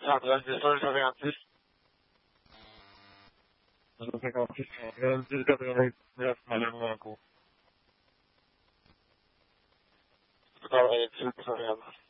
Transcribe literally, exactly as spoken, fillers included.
Ambulans Resource Agency. Looking up to and just got the yes, my little uncle. Sorry, it's